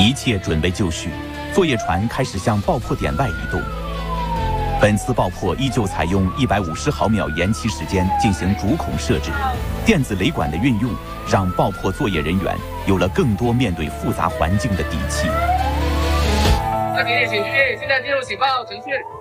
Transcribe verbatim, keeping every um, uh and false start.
一切准备就绪，作业船开始向爆破点外移动。本次爆破依旧采用一百五十毫秒延期时间进行主孔设置，电子雷管的运用让爆破作业人员有了更多面对复杂环境的底气。 那给点请注意，现在进入警报程序。